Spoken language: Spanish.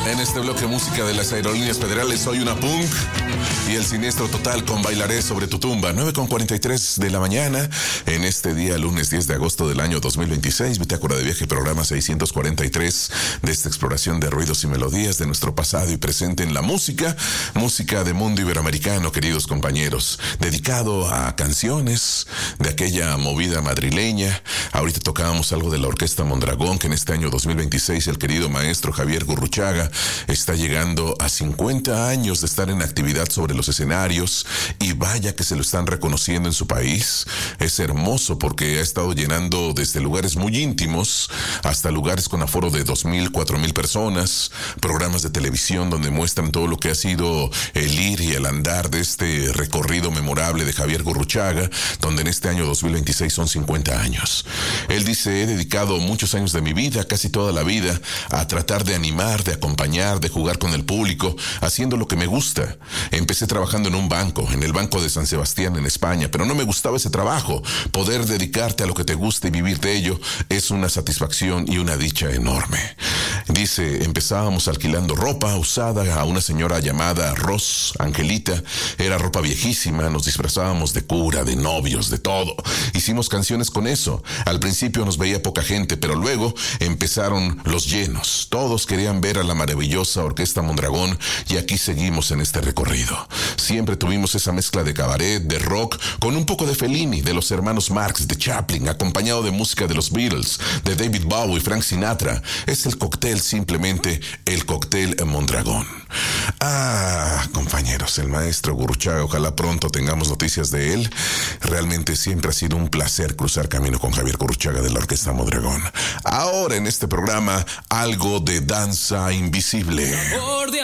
En este bloque música de las aerolíneas federales, Soy una punk y el siniestro total con Bailaré sobre tu tumba. 9:43 de la mañana en este día, lunes 10 de agosto del año 2026. Bitácora de viaje, programa 643 de esta exploración de ruidos y melodías de nuestro pasado y presente en la música de mundo iberoamericano, queridos compañeros, dedicado a canciones de aquella movida madrileña. Ahorita tocábamos algo de la Orquesta Mondragón, que en este año 2026 el querido maestro Javier Gurruchaga está llegando a 50 años de estar en actividad sobre los escenarios, y vaya que se lo están reconociendo en su país. Es hermoso porque ha estado llenando desde lugares muy íntimos hasta lugares con aforo de 2,000, 4,000 personas, programas de televisión donde muestran todo lo que ha sido el ir y el andar de este recorrido memorable de Javier Gurruchaga, donde en este año 2026 son 50 años. Él dice: he dedicado muchos años de mi vida, casi toda la vida, a tratar de animar, de acompañar, de jugar con el público, haciendo lo que me gusta. Empecé trabajando en un banco, en el Banco de San Sebastián en España, pero no me gustaba ese trabajo. Poder dedicarte a lo que te gusta y vivir de ello es una satisfacción y una dicha enorme. Dice: empezábamos alquilando ropa usada a una señora llamada Ros, Angelita. Era ropa viejísima, nos disfrazábamos de cura, de novios, de todo. Hicimos canciones con eso. Al principio nos veía poca gente, pero luego empezaron los llenos. Todos querían ver a la maravillosa Orquesta Mondragón, y aquí seguimos en este recorrido. Siempre tuvimos esa mezcla de cabaret, de rock, con un poco de Fellini, de los hermanos Marx, de Chaplin, acompañado de música de los Beatles, de David Bowie, Frank Sinatra. Es el cóctel, simplemente el cóctel Mondragón. Compañeros, el maestro Gurruchaga, ojalá pronto tengamos noticias de él. Realmente siempre ha sido un placer cruzar camino con Javier Gurruchaga de la Orquesta Mondragón. Ahora en este programa, algo de Danza Invisible.